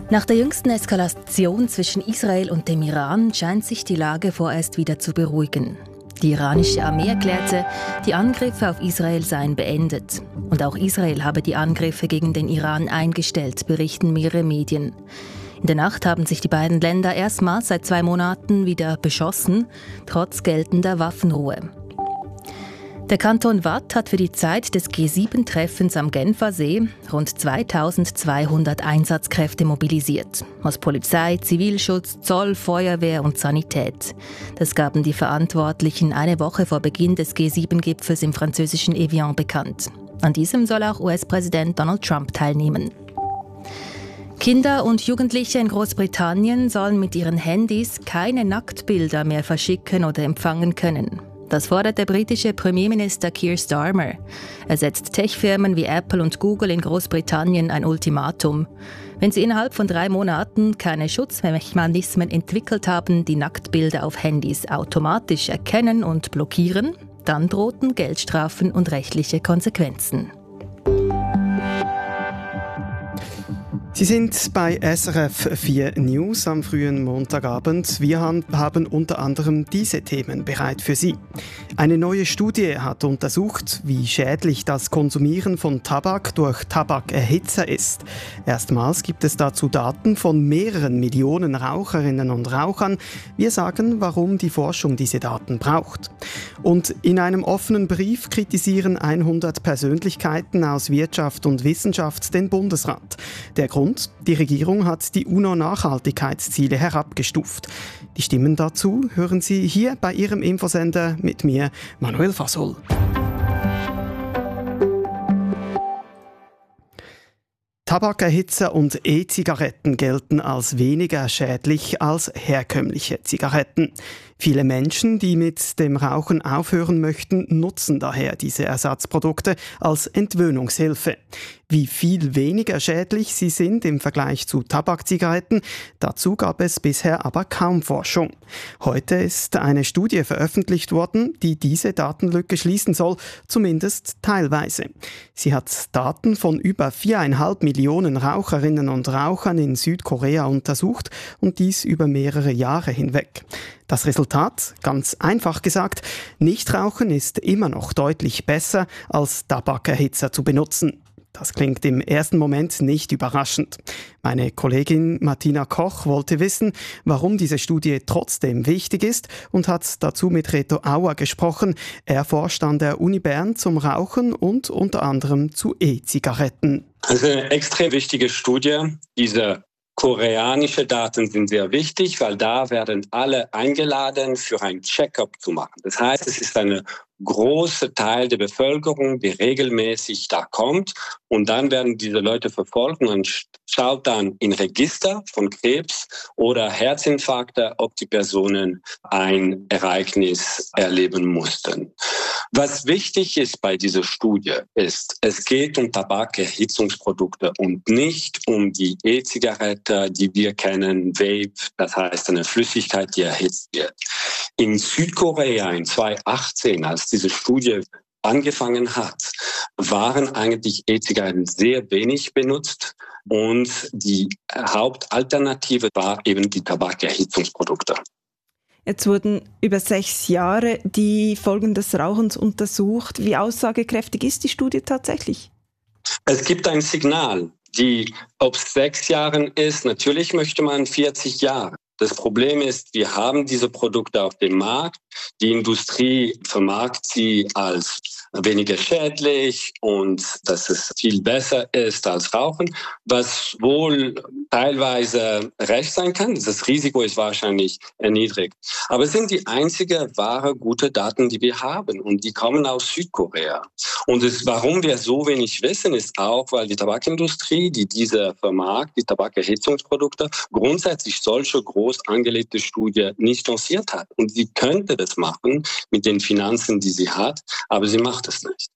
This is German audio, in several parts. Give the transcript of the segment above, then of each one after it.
Nach der jüngsten Eskalation zwischen Israel und dem Iran scheint sich die Lage vorerst wieder zu beruhigen. Die iranische Armee erklärte, die Angriffe auf Israel seien beendet. Und auch Israel habe die Angriffe gegen den Iran eingestellt, berichten mehrere Medien. In der Nacht haben sich die beiden Länder erstmals seit 2 Monaten wieder beschossen, trotz geltender Waffenruhe. Der Kanton Waadt hat für die Zeit des G7-Treffens am Genfersee rund 2200 Einsatzkräfte mobilisiert. Aus Polizei, Zivilschutz, Zoll, Feuerwehr und Sanität. Das gaben die Verantwortlichen eine Woche vor Beginn des G7-Gipfels im französischen Evian bekannt. An diesem soll auch US-Präsident Donald Trump teilnehmen. Kinder und Jugendliche in Großbritannien sollen mit ihren Handys keine Nacktbilder mehr verschicken oder empfangen können. Das fordert der britische Premierminister Keir Starmer. Er setzt Tech-Firmen wie Apple und Google in Großbritannien ein Ultimatum. Wenn sie innerhalb von 3 Monaten keine Schutzmechanismen entwickelt haben, die Nacktbilder auf Handys automatisch erkennen und blockieren, dann drohten Geldstrafen und rechtliche Konsequenzen. Sie sind bei SRF 4 News am frühen Montagabend. Wir haben unter anderem diese Themen bereit für Sie. Eine neue Studie hat untersucht, wie schädlich das Konsumieren von Tabak durch Tabakerhitzer ist. Erstmals gibt es dazu Daten von mehreren Millionen Raucherinnen und Rauchern. Wir sagen, warum die Forschung diese Daten braucht. Und in einem offenen Brief kritisieren 100 Persönlichkeiten aus Wirtschaft und Wissenschaft den Bundesrat. Der Grund: Die Regierung hat die UNO-Nachhaltigkeitsziele herabgestuft. Die Stimmen dazu hören Sie hier bei Ihrem Infosender mit mir, Manuel Fasol. Tabakerhitzer und E-Zigaretten gelten als weniger schädlich als herkömmliche Zigaretten. Viele Menschen, die mit dem Rauchen aufhören möchten, nutzen daher diese Ersatzprodukte als Entwöhnungshilfe. Wie viel weniger schädlich sie sind im Vergleich zu Tabakzigaretten, dazu gab es bisher aber kaum Forschung. Heute ist eine Studie veröffentlicht worden, die diese Datenlücke schließen soll, zumindest teilweise. Sie hat Daten von über 4,5 Millionen Raucherinnen und Rauchern in Südkorea untersucht und dies über mehrere Jahre hinweg. Das Resultat, ganz einfach gesagt: Nichtrauchen ist immer noch deutlich besser, als Tabakerhitzer zu benutzen. Das klingt im ersten Moment nicht überraschend. Meine Kollegin Martina Koch wollte wissen, warum diese Studie trotzdem wichtig ist, und hat dazu mit Reto Auer gesprochen. Er forscht an der Uni Bern zum Rauchen und unter anderem zu E-Zigaretten. Also eine extrem wichtige Studie. Diese koreanische Daten sind sehr wichtig, weil da werden alle eingeladen, für ein Check-up zu machen. Das heißt, es ist eine große Teil der Bevölkerung, die regelmäßig da kommt, und dann werden diese Leute verfolgt und schaut dann in Register von Krebs oder Herzinfarkte, ob die Personen ein Ereignis erleben mussten. Was wichtig ist bei dieser Studie ist, es geht um Tabakerhitzungsprodukte und nicht um die E-Zigarette, die wir kennen, Vape, das heißt eine Flüssigkeit, die erhitzt wird. In Südkorea in 2018, als diese Studie angefangen hat, waren eigentlich E-Zigaretten sehr wenig benutzt, und die Hauptalternative war eben die Tabakerhitzungsprodukte. Jetzt wurden über 6 Jahre die Folgen des Rauchens untersucht. Wie aussagekräftig ist die Studie tatsächlich? Es gibt ein Signal, ob es 6 Jahre ist, natürlich möchte man 40 Jahre. Das Problem ist, wir haben diese Produkte auf dem Markt. Die Industrie vermarktet sie als weniger schädlich und dass es viel besser ist als Rauchen, was wohl teilweise recht sein kann. Das Risiko ist wahrscheinlich erniedrigt. Aber es sind die einzige wahre gute Daten, die wir haben, und die kommen aus Südkorea. Und warum wir so wenig wissen, ist auch, weil die Tabakindustrie, die diese vermarktet, die Tabakerhitzungsprodukte, grundsätzlich solche groß angelegte Studie nicht lanciert hat. Und sie könnte das machen mit den Finanzen, die sie hat, aber sie macht es nicht.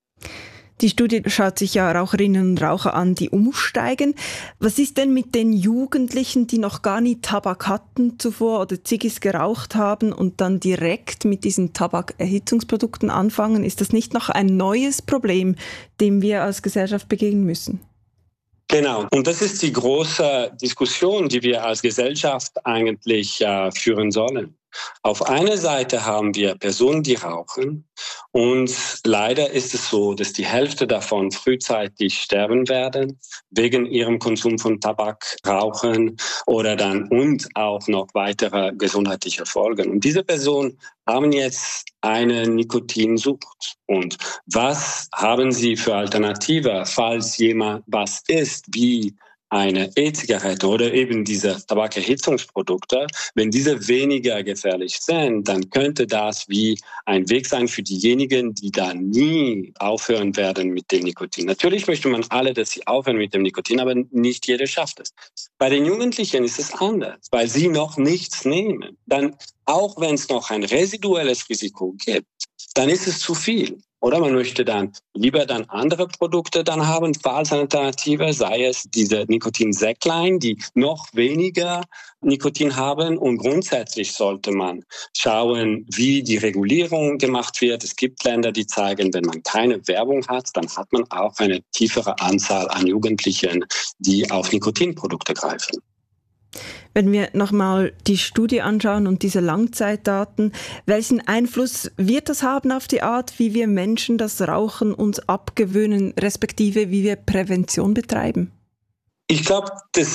Die Studie schaut sich ja Raucherinnen und Raucher an, die umsteigen. Was ist denn mit den Jugendlichen, die noch gar nie Tabak hatten zuvor oder Ziggis geraucht haben und dann direkt mit diesen Tabakerhitzungsprodukten anfangen? Ist das nicht noch ein neues Problem, dem wir als Gesellschaft begegnen müssen? Genau. Und das ist die große Diskussion, die wir als Gesellschaft eigentlich führen sollen. Auf einer Seite haben wir Personen, die rauchen. Und leider ist es so, dass die Hälfte davon frühzeitig sterben werden, wegen ihrem Konsum von Tabak, Rauchen oder dann und auch noch weitere gesundheitliche Folgen. Und diese Personen haben jetzt eine Nikotinsucht. Und was haben sie für Alternative, falls jemand was isst, wie eine E-Zigarette oder eben diese Tabakerhitzungsprodukte, wenn diese weniger gefährlich sind, dann könnte das wie ein Weg sein für diejenigen, die dann nie aufhören werden mit dem Nikotin. Natürlich möchte man alle, dass sie aufhören mit dem Nikotin, aber nicht jeder schafft es. Bei den Jugendlichen ist es anders, weil sie noch nichts nehmen. Dann, auch wenn es noch ein residuelles Risiko gibt, dann ist es zu viel. Oder man möchte dann lieber dann andere Produkte dann haben als Alternative, sei es diese Nikotinsäcklein, die noch weniger Nikotin haben. Und grundsätzlich sollte man schauen, wie die Regulierung gemacht wird. Es gibt Länder, die zeigen, wenn man keine Werbung hat, dann hat man auch eine tiefere Anzahl an Jugendlichen, die auf Nikotinprodukte greifen. Wenn wir nochmal die Studie anschauen und diese Langzeitdaten, welchen Einfluss wird das haben auf die Art, wie wir Menschen das Rauchen uns abgewöhnen, respektive wie wir Prävention betreiben? Ich glaube,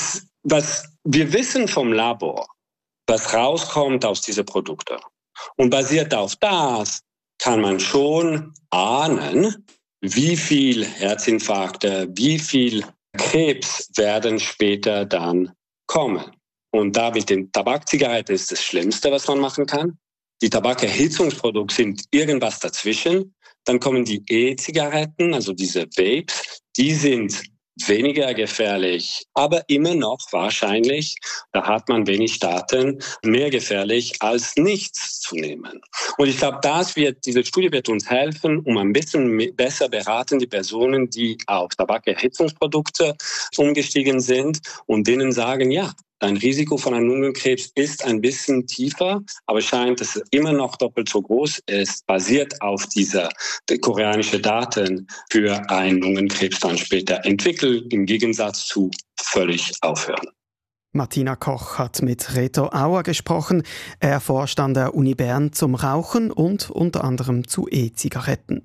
was wir wissen vom Labor, was rauskommt aus diesen Produkten. Und basiert auf das kann man schon ahnen, wie viel Herzinfarkte, wie viel Krebs werden später dann kommen. Und da mit den Tabakzigaretten ist das Schlimmste, was man machen kann. Die Tabakerhitzungsprodukte sind irgendwas dazwischen. Dann kommen die E-Zigaretten, also diese Vapes, die sind weniger gefährlich, aber immer noch wahrscheinlich, da hat man wenig Daten, mehr gefährlich als nichts zu nehmen. Und ich glaube, diese Studie wird uns helfen, um ein bisschen besser beraten, die Personen, die auf Tabakerhitzungsprodukte umgestiegen sind und denen sagen, ja, dein Risiko von einem Lungenkrebs ist ein bisschen tiefer, aber scheint, dass es immer noch doppelt so groß ist, basiert auf diese koreanischen Daten für einen Lungenkrebs dann später entwickelt, im Gegensatz zu völlig aufhören. Martina Koch hat mit Reto Auer gesprochen. Er forscht an der Uni Bern zum Rauchen und unter anderem zu E-Zigaretten.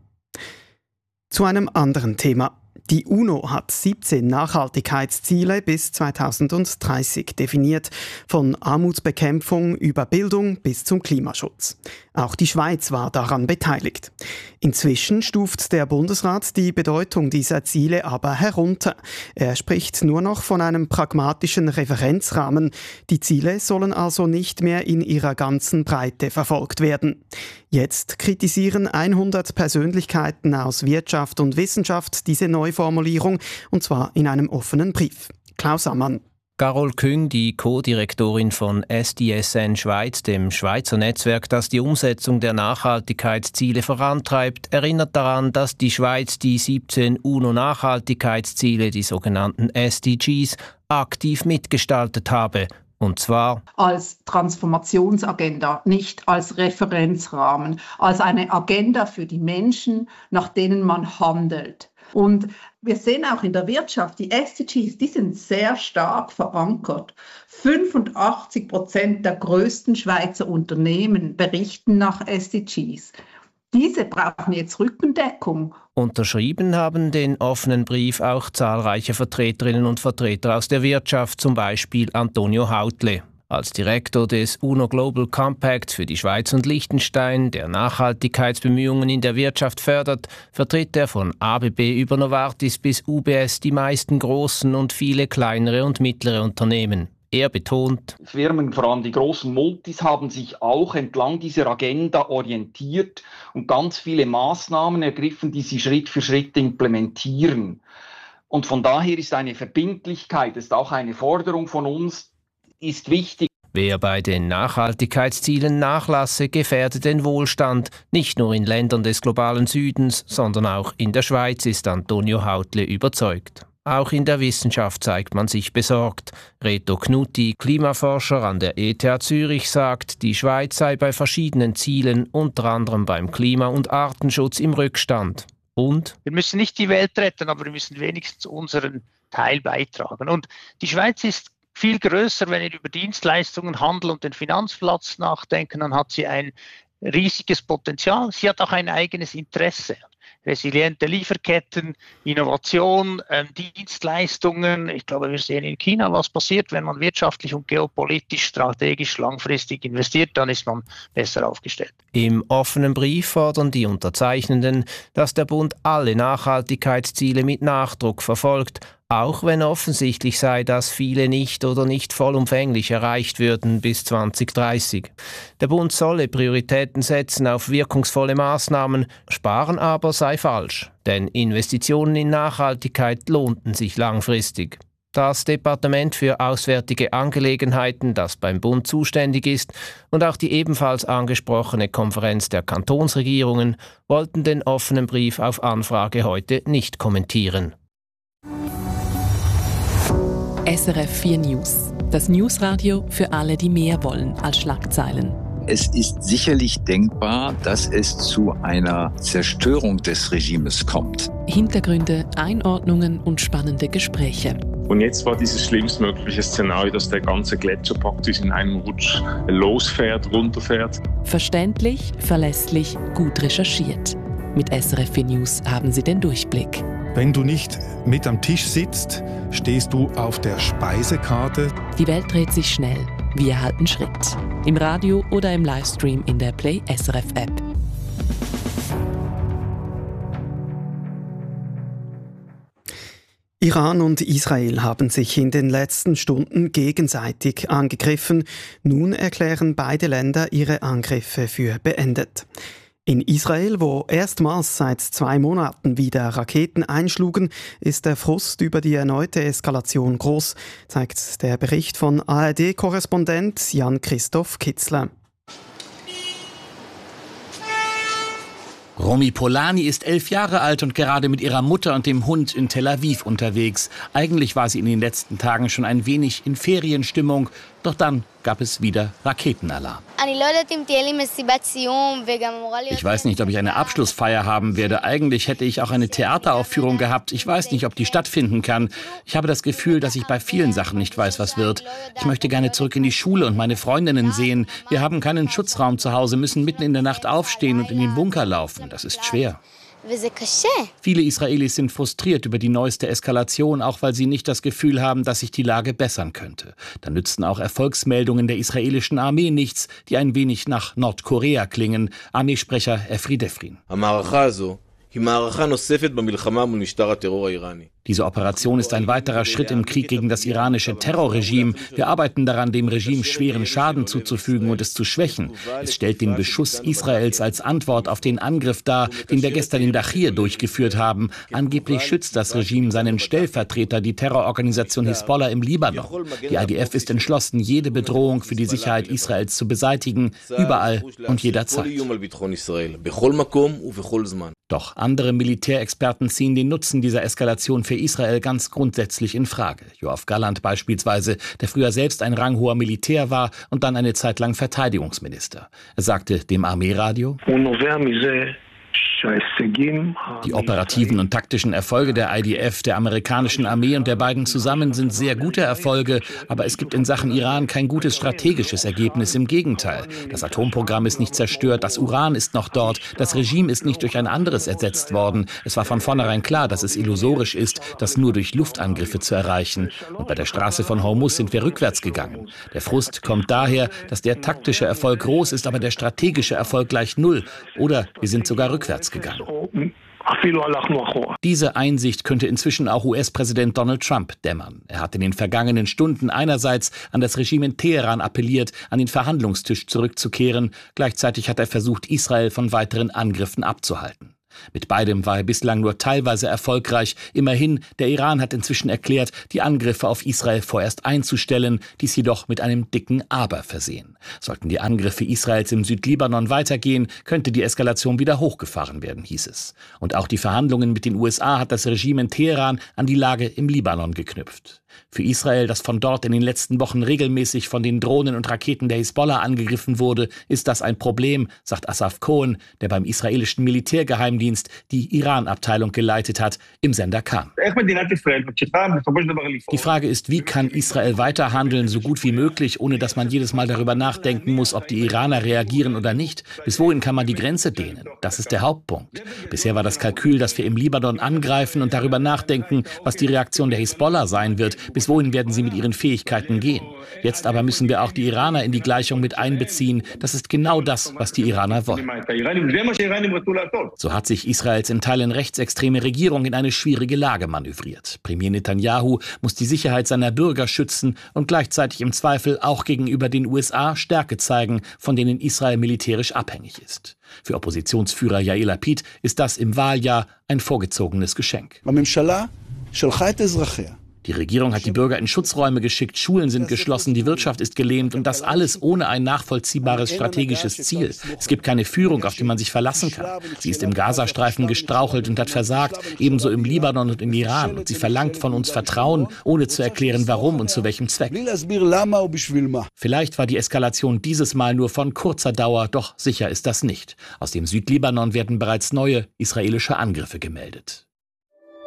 Zu einem anderen Thema. Die UNO hat 17 Nachhaltigkeitsziele bis 2030 definiert, von Armutsbekämpfung über Bildung bis zum Klimaschutz. Auch die Schweiz war daran beteiligt. Inzwischen stuft der Bundesrat die Bedeutung dieser Ziele aber herunter. Er spricht nur noch von einem pragmatischen Referenzrahmen. Die Ziele sollen also nicht mehr in ihrer ganzen Breite verfolgt werden. Jetzt kritisieren 100 Persönlichkeiten aus Wirtschaft und Wissenschaft diese Neuformulierung, und zwar in einem offenen Brief. Klaus Ammann. Carol Küng, die Co-Direktorin von SDSN Schweiz, dem Schweizer Netzwerk, das die Umsetzung der Nachhaltigkeitsziele vorantreibt, erinnert daran, dass die Schweiz die 17 UNO-Nachhaltigkeitsziele, die sogenannten SDGs, aktiv mitgestaltet habe. Und zwar als Transformationsagenda, nicht als Referenzrahmen, als eine Agenda für die Menschen, nach denen man handelt. Und wir sehen auch in der Wirtschaft, die SDGs, die sind sehr stark verankert. 85% der größten Schweizer Unternehmen berichten nach SDGs. Diese brauchen jetzt Rückendeckung. Unterschrieben haben den offenen Brief auch zahlreiche Vertreterinnen und Vertreter aus der Wirtschaft, zum Beispiel Antonio Hautle. Als Direktor des UNO Global Compact für die Schweiz und Liechtenstein, der Nachhaltigkeitsbemühungen in der Wirtschaft fördert, vertritt er von ABB über Novartis bis UBS die meisten großen und viele kleinere und mittlere Unternehmen. Er betont, Firmen, vor allem die großen Multis, haben sich auch entlang dieser Agenda orientiert und ganz viele Maßnahmen ergriffen, die sie Schritt für Schritt implementieren. Und von daher ist eine Verbindlichkeit, ist auch eine Forderung von uns, ist wichtig. Wer bei den Nachhaltigkeitszielen nachlasse, gefährde den Wohlstand, nicht nur in Ländern des globalen Südens, sondern auch in der Schweiz, ist Antonio Hautle überzeugt. Auch in der Wissenschaft zeigt man sich besorgt. Reto Knutti, Klimaforscher an der ETH Zürich, sagt, die Schweiz sei bei verschiedenen Zielen, unter anderem beim Klima- und Artenschutz, im Rückstand. Und? Wir müssen nicht die Welt retten, aber wir müssen wenigstens unseren Teil beitragen. Und die Schweiz ist viel größer, wenn wir über Dienstleistungen, Handel und den Finanzplatz nachdenken, dann hat sie ein riesiges Potenzial. Sie hat auch ein eigenes Interesse. Resiliente Lieferketten, Innovation, Dienstleistungen. Ich glaube, wir sehen in China, was passiert, wenn man wirtschaftlich und geopolitisch, strategisch, langfristig investiert, dann ist man besser aufgestellt. Im offenen Brief fordern die Unterzeichnenden, dass der Bund alle Nachhaltigkeitsziele mit Nachdruck verfolgt, auch wenn offensichtlich sei, dass viele nicht oder nicht vollumfänglich erreicht würden bis 2030. Der Bund solle Prioritäten setzen auf wirkungsvolle Maßnahmen, sparen aber sei falsch, denn Investitionen in Nachhaltigkeit lohnten sich langfristig. Das Departement für Auswärtige Angelegenheiten, das beim Bund zuständig ist, und auch die ebenfalls angesprochene Konferenz der Kantonsregierungen wollten den offenen Brief auf Anfrage heute nicht kommentieren. SRF 4 News. Das Newsradio für alle, die mehr wollen als Schlagzeilen. Es ist sicherlich denkbar, dass es zu einer Zerstörung des Regimes kommt. Hintergründe, Einordnungen und spannende Gespräche. Und jetzt war dieses schlimmstmögliche Szenario, dass der ganze Gletscher praktisch in einem Rutsch losfährt, runterfährt. Verständlich, verlässlich, gut recherchiert. Mit SRF 4 News haben Sie den Durchblick. Wenn du nicht mit am Tisch sitzt, stehst du auf der Speisekarte. Die Welt dreht sich schnell. Wir halten Schritt. Im Radio oder im Livestream in der Play SRF App. Iran und Israel haben sich in den letzten Stunden gegenseitig angegriffen. Nun erklären beide Länder ihre Angriffe für beendet. In Israel, wo erstmals seit 2 Monaten wieder Raketen einschlugen, ist der Frust über die erneute Eskalation groß, zeigt der Bericht von ARD-Korrespondent Jan-Christoph Kitzler. Romy Polani ist 11 Jahre alt und gerade mit ihrer Mutter und dem Hund in Tel Aviv unterwegs. Eigentlich war sie in den letzten Tagen schon ein wenig in Ferienstimmung, doch dann gab es wieder Raketenalarm. Ich weiß nicht, ob ich eine Abschlussfeier haben werde. Eigentlich hätte ich auch eine Theateraufführung gehabt. Ich weiß nicht, ob die stattfinden kann. Ich habe das Gefühl, dass ich bei vielen Sachen nicht weiß, was wird. Ich möchte gerne zurück in die Schule und meine Freundinnen sehen. Wir haben keinen Schutzraum zu Hause, müssen mitten in der Nacht aufstehen und in den Bunker laufen. Das ist schwer. Viele Israelis sind frustriert über die neueste Eskalation, auch weil sie nicht das Gefühl haben, dass sich die Lage bessern könnte. Da nützten auch Erfolgsmeldungen der israelischen Armee nichts, die ein wenig nach Nordkorea klingen. Armeesprecher Efri Defrin. Diese Operation ist ein weiterer Schritt im Krieg gegen das iranische Terrorregime. Wir arbeiten daran, dem Regime schweren Schaden zuzufügen und es zu schwächen. Es stellt den Beschuss Israels als Antwort auf den Angriff dar, den wir gestern in Dachir durchgeführt haben. Angeblich schützt das Regime seinen Stellvertreter, die Terrororganisation Hisbollah im Libanon. Die IDF ist entschlossen, jede Bedrohung für die Sicherheit Israels zu beseitigen, überall und jederzeit. Doch andere Militärexperten ziehen den Nutzen dieser Eskalation für Israel ganz grundsätzlich in Frage. Yoav Gallant beispielsweise, der früher selbst ein ranghoher Militär war und dann eine Zeit lang Verteidigungsminister. Er sagte dem Armeeradio: Die operativen und taktischen Erfolge der IDF, der amerikanischen Armee und der beiden zusammen sind sehr gute Erfolge, aber es gibt in Sachen Iran kein gutes strategisches Ergebnis. Im Gegenteil. Das Atomprogramm ist nicht zerstört, das Uran ist noch dort, das Regime ist nicht durch ein anderes ersetzt worden. Es war von vornherein klar, dass es illusorisch ist, das nur durch Luftangriffe zu erreichen. Und bei der Straße von Hormuz sind wir rückwärts gegangen. Der Frust kommt daher, dass der taktische Erfolg groß ist, aber der strategische Erfolg gleich null. Oder wir sind sogar rückwärts gegangen. Diese Einsicht könnte inzwischen auch US-Präsident Donald Trump dämmern. Er hat in den vergangenen Stunden einerseits an das Regime in Teheran appelliert, an den Verhandlungstisch zurückzukehren. Gleichzeitig hat er versucht, Israel von weiteren Angriffen abzuhalten. Mit beidem war er bislang nur teilweise erfolgreich. Immerhin, der Iran hat inzwischen erklärt, die Angriffe auf Israel vorerst einzustellen, dies jedoch mit einem dicken Aber versehen. Sollten die Angriffe Israels im Südlibanon weitergehen, könnte die Eskalation wieder hochgefahren werden, hieß es. Und auch die Verhandlungen mit den USA hat das Regime in Teheran an die Lage im Libanon geknüpft. Für Israel, das von dort in den letzten Wochen regelmäßig von den Drohnen und Raketen der Hisbollah angegriffen wurde, ist das ein Problem, sagt Asaf Cohen, der beim israelischen Militärgeheimdienst die Iran-Abteilung geleitet hat, im Sender Kan. Die Frage ist, wie kann Israel weiter handeln, so gut wie möglich, ohne dass man jedes Mal darüber nachdenken muss, ob die Iraner reagieren oder nicht? Bis wohin kann man die Grenze dehnen? Das ist der Hauptpunkt. Bisher war das Kalkül, dass wir im Libanon angreifen und darüber nachdenken, was die Reaktion der Hisbollah sein wird. Bis wohin werden sie mit ihren Fähigkeiten gehen? Jetzt aber müssen wir auch die Iraner in die Gleichung mit einbeziehen. Das ist genau das, was die Iraner wollen. So hat sich Israels in Teilen rechtsextreme Regierung in eine schwierige Lage manövriert. Premier Netanyahu muss die Sicherheit seiner Bürger schützen und gleichzeitig im Zweifel auch gegenüber den USA Stärke zeigen, von denen Israel militärisch abhängig ist. Für Oppositionsführer Yair Lapid ist das im Wahljahr ein vorgezogenes Geschenk. Die Regierung hat die Bürger in Schutzräume geschickt, Schulen sind geschlossen, die Wirtschaft ist gelähmt und das alles ohne ein nachvollziehbares strategisches Ziel. Es gibt keine Führung, auf die man sich verlassen kann. Sie ist im Gazastreifen gestrauchelt und hat versagt, ebenso im Libanon und im Iran. Und sie verlangt von uns Vertrauen, ohne zu erklären, warum und zu welchem Zweck. Vielleicht war die Eskalation dieses Mal nur von kurzer Dauer, doch sicher ist das nicht. Aus dem Südlibanon werden bereits neue israelische Angriffe gemeldet.